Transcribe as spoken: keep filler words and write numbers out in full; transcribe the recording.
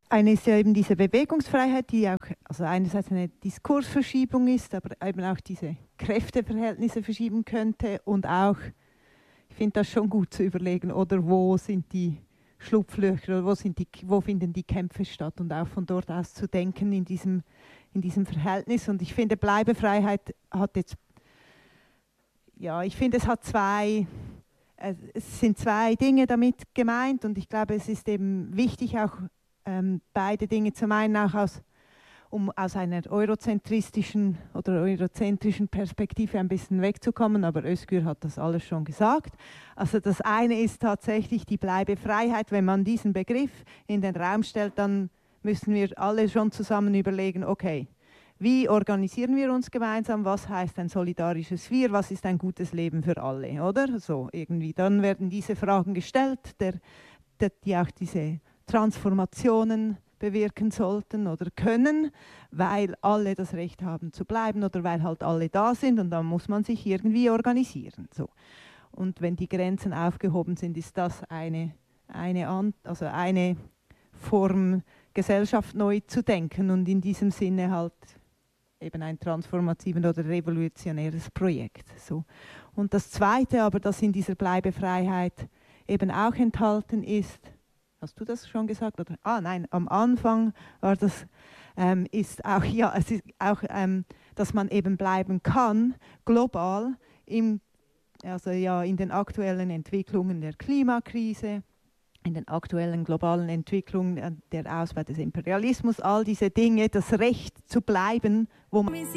eine ist ja eben diese Bewegungsfreiheit, die auch also einerseits eine Diskursverschiebung ist, aber eben auch diese Kräfteverhältnisse verschieben könnte und auch, ich finde das schon gut zu überlegen, oder wo sind die Schlupflöcher, oder wo, sind die, wo finden die Kämpfe statt und auch von dort aus zu denken in diesem, in diesem Verhältnis. Und ich finde, Bleibefreiheit hat jetzt, ja, ich finde, es hat zwei, es sind zwei Dinge damit gemeint und ich glaube, es ist eben wichtig, auch ähm, beide Dinge zum einen auch aus, um aus einer eurozentristischen oder eurozentrischen Perspektive ein bisschen wegzukommen, aber Özgür hat das alles schon gesagt. Also das eine ist tatsächlich die Bleibefreiheit. Wenn man diesen Begriff in den Raum stellt, dann müssen wir alle schon zusammen überlegen, okay, wie organisieren wir uns gemeinsam? Was heißt ein solidarisches Wir? Was ist ein gutes Leben für alle? Oder so irgendwie. Dann werden diese Fragen gestellt, der, der, die auch diese Transformationen bewirken sollten oder können, weil alle das Recht haben zu bleiben oder weil halt alle da sind und dann muss man sich irgendwie organisieren. So. Und wenn die Grenzen aufgehoben sind, ist das eine, eine, also eine Form, Gesellschaft neu zu denken und in diesem Sinne halt eben ein transformatives oder revolutionäres Projekt. So. Und das Zweite aber, das in dieser Bleibefreiheit eben auch enthalten ist, hast du das schon gesagt? Oder? Ah nein, am Anfang war das, ähm, ist auch, ja, es ist auch, ähm, dass man eben bleiben kann, global, im, also ja, in den aktuellen Entwicklungen der Klimakrise, in den aktuellen globalen Entwicklungen, der Ausbau des Imperialismus, all diese Dinge, das Recht zu bleiben, wo man